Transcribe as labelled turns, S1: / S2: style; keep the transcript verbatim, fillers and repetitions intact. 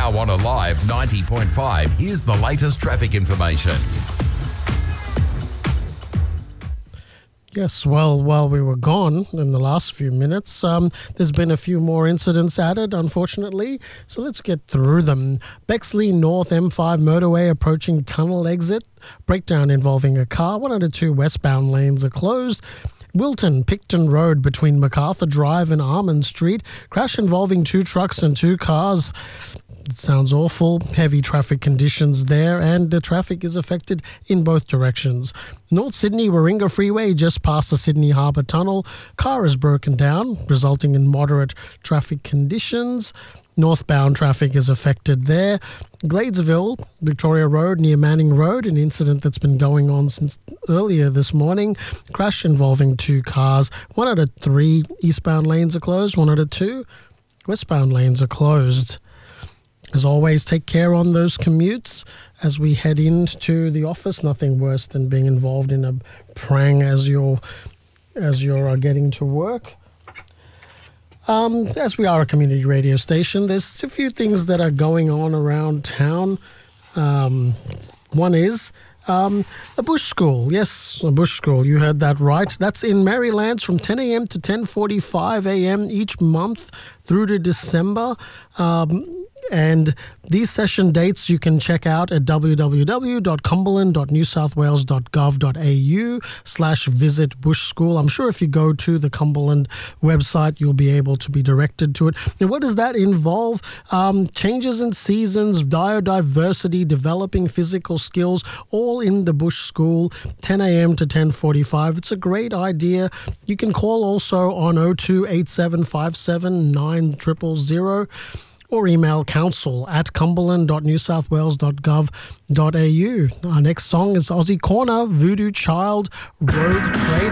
S1: Now on Alive ninety point five, here's the latest traffic information.
S2: Yes, well, while we were gone in the last few minutes, um, there's been a few more incidents added, unfortunately. So let's get through them. Bexley North M five motorway approaching tunnel exit. Breakdown involving a car. one hundred two westbound lanes are closed. Wilton, Picton Road between MacArthur Drive and Armand Street. Crash involving two trucks and two cars. It sounds awful. Heavy traffic conditions there, and the traffic is affected in both directions. North Sydney Warringah Freeway just past the Sydney Harbour Tunnel. Car is broken down, resulting in moderate traffic conditions. Northbound traffic is affected there. Gladesville, Victoria Road near Manning Road, an incident that's been going on since earlier this morning. Crash involving two cars. One out of three eastbound lanes are closed. One out of two westbound lanes are closed. As always, take care on those commutes as we head into the office. Nothing worse than being involved in a prang as you're, as you're uh, getting to work. Um, as we are a community radio station, there's a few things that are going on around town. Um, one is um, a bush school. Yes, a bush school. You heard that right. That's in Marylands from ten a.m. to ten forty-five a.m. each month through to December. Um, And these session dates you can check out at w w w dot cumberland dot new south wales dot gov dot a u slash visit bush school. I'm sure if you go to the Cumberland website, you'll be able to be directed to it. And what does that involve? Um, changes in seasons, biodiversity, developing physical skills, all in the bush school, ten a.m. to ten forty-five. It's a great idea. You can call also on oh two eight seven five seven nine zero zero zero. Or email council at cumberland dot new south wales dot gov dot a u. Our next song is Aussie Corner, Voodoo Child, Rogue Trader.